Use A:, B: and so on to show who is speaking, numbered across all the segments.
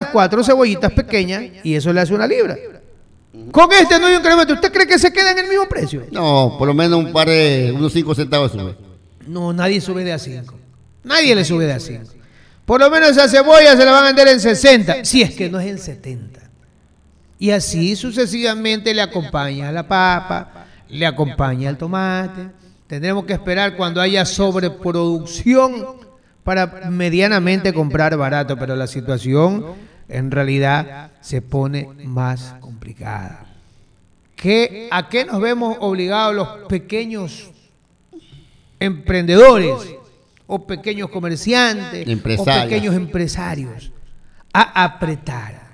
A: 4 cebollitas pequeñas y eso le hace 1 libra. Con este no hay incremento. ¿Usted cree que se queda en el mismo precio?
B: No, por lo menos unos 5 centavos sube.
A: No, nadie sube de a 5. Nadie le sube de a 5. Por lo menos esa cebolla se la van a vender en 60, si es que no es en 70. Y así sucesivamente le acompaña a la papa, le acompaña al tomate. Tendremos que esperar cuando haya sobreproducción para medianamente comprar barato, pero la situación en realidad se pone más complicada. ¿A qué nos vemos obligados los pequeños emprendedores o pequeños comerciantes o pequeños empresarios? A apretar.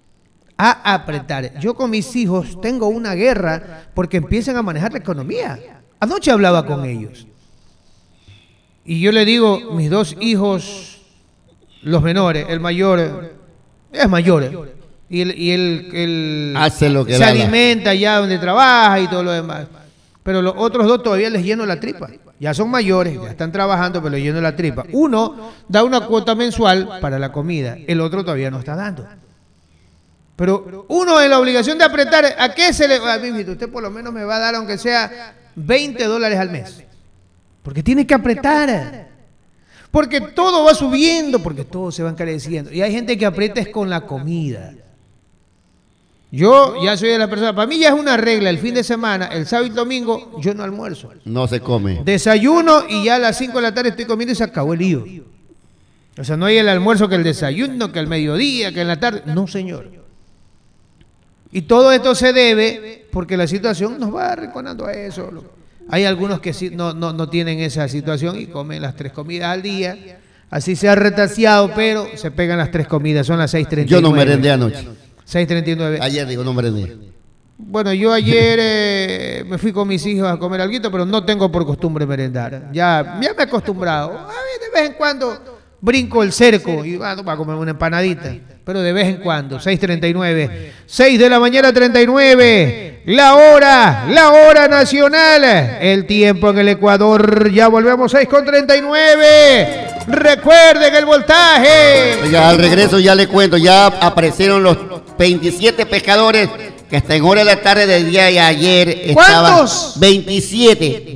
A: Yo con mis hijos tengo una guerra porque empiezan a manejar la economía. Anoche hablaba con ellos y yo le digo, mis 2 hijos, los menores, el mayor es mayor y él
B: hace lo que
A: se alimenta allá donde trabaja y todo lo demás, pero los otros 2 todavía les lleno la tripa. Ya son mayores, ya están trabajando, pero les lleno la tripa. Uno da una cuota mensual para la comida, el otro todavía no está dando. Pero uno en la obligación de apretar, ¿a qué se le va? Usted por lo menos me va a dar, aunque sea $20 al mes. Porque tiene que apretar. Porque todo va subiendo, porque todo se va encareciendo. Y hay gente que aprieta es con la comida. Yo ya soy de la persona, para mí ya es una regla, el fin de semana, el sábado y el domingo, yo no almuerzo.
B: No se come.
A: Desayuno y ya a las 5 de la tarde estoy comiendo y se acabó el lío. O sea, no hay el almuerzo que el desayuno, que el mediodía, que en la tarde. No, señor. Y todo esto se debe porque la situación nos va arrinconando a eso. Hay algunos que sí no tienen esa situación y comen las 3 comidas al día. Así se ha retaseado, pero se pegan las 3 comidas. Son las 6:39.
B: Yo no merendé anoche.
A: 6:39.
B: Ayer digo, no merendé.
A: Bueno, yo ayer me fui con mis hijos a comer alguito, pero no tengo por costumbre merendar. Ya me he acostumbrado. A ver, de vez en cuando brinco el cerco y va a comer una empanadita. Pero de vez en cuando, 6:39, 6 de la mañana 39, la hora nacional, el tiempo en el Ecuador, ya volvemos 6:39, recuerden el voltaje.
B: Ya al regreso ya le cuento, ya aparecieron los 27 pescadores que hasta en hora de la tarde del día de ayer estaban.
A: ¿Cuántos?
B: 27.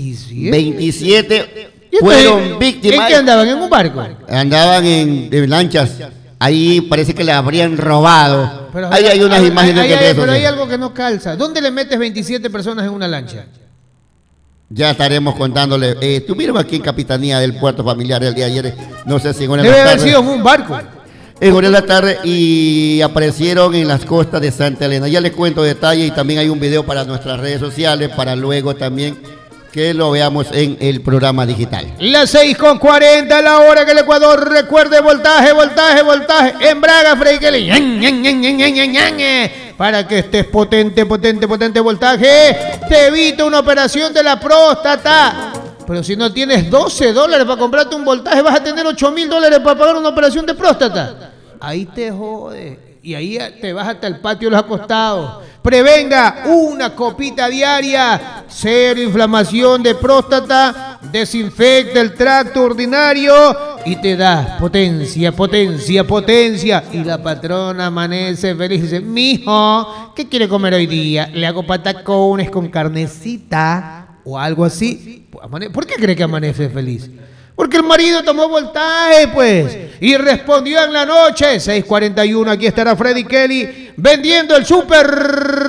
B: 27 fueron víctimas.
A: ¿En qué andaban? ¿En un barco?
B: Andaban en lanchas. Ahí parece que le habrían robado.
A: Pero
B: ahí hay unas imágenes que
A: pero hay algo que no calza. ¿Dónde le metes 27 personas en una lancha?
B: Ya estaremos contándole. Estuvieron aquí en Capitanía del Puerto Familiar el día de ayer. No sé si en hora de la tarde.
A: Debe haber sido en un barco.
B: En hora de la tarde y aparecieron en las costas de Santa Elena. Ya les cuento detalles y también hay un video para nuestras redes sociales para luego también que lo veamos en el programa digital.
A: Las 6:40, la hora que el Ecuador recuerde voltaje. Embraga, Freikeli. Para que estés potente voltaje. Te evita una operación de la próstata. Pero si no tienes $12 para comprarte un voltaje, vas a tener $8,000 para pagar una operación de próstata. Ahí te jode. Y ahí te vas hasta el patio de los acostados. Prevenga una copita diaria, 0 inflamación de próstata, desinfecta el tracto urinario y te da potencia. Y la patrona amanece feliz y dice, mijo, ¿qué quiere comer hoy día? Le hago patacones con carnecita o algo así. ¿Por qué cree que amanece feliz? Porque el marido tomó voltaje, pues, y respondió en la noche. 6:41, aquí estará Freddy Kelly vendiendo el súper